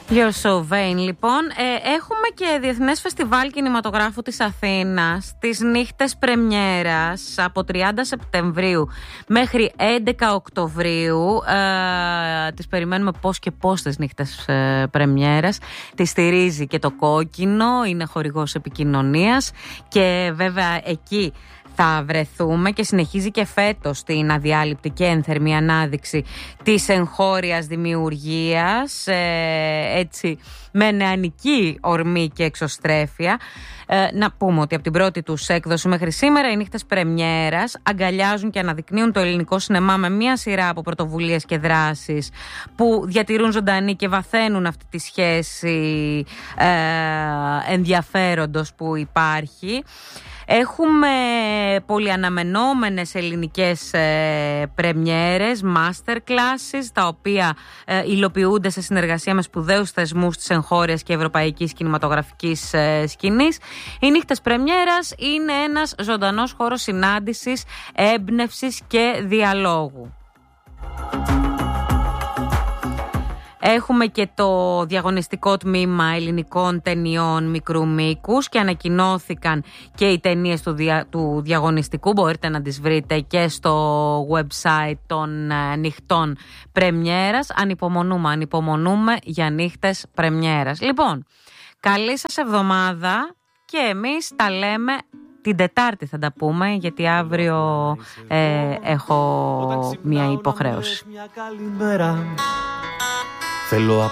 You're so vain, λοιπόν. Έχουμε και Διεθνές Φεστιβάλ Κινηματογράφου της Αθήνας, τις νύχτες πρεμιέρας από 30 Σεπτεμβρίου μέχρι 11 Οκτωβρίου. Τις περιμένουμε πώς και πώς τις νύχτες πρεμιέρας. Τις στηρίζει και το Κόκκινο, είναι χορηγός επικοινωνίας και βέβαια εκεί θα βρεθούμε και συνεχίζει και φέτος την αδιάλειπτη και ένθερμη ανάδειξη της εγχώριας δημιουργίας, έτσι με νεανική ορμή και εξωστρέφεια. Να πούμε ότι από την πρώτη τους έκδοση μέχρι σήμερα οι νύχτες πρεμιέρας αγκαλιάζουν και αναδεικνύουν το ελληνικό σινεμά με μια σειρά από πρωτοβουλίες και δράσεις που διατηρούν ζωντανή και βαθαίνουν αυτή τη σχέση ενδιαφέροντος που υπάρχει. Έχουμε πολυαναμενόμενες ελληνικές πρεμιέρες, master classes, τα οποία υλοποιούνται σε συνεργασία με σπουδαίους θεσμούς της εγχώριας και ευρωπαϊκής κινηματογραφικής σκηνής. Οι νύχτες πρεμιέρας είναι ένας ζωντανός χώρος συνάντησης, έμπνευσης και διαλόγου. Έχουμε και το διαγωνιστικό τμήμα ελληνικών ταινιών μικρού μήκους και ανακοινώθηκαν και οι ταινίες του διαγωνιστικού. Μπορείτε να τις βρείτε και στο website των νυχτών πρεμιέρας. Ανυπομονούμε για νύχτες πρεμιέρας. Λοιπόν, καλή σας εβδομάδα και εμείς τα λέμε την Τετάρτη, θα τα πούμε, γιατί αύριο έχω μια υποχρέωση. Θέλω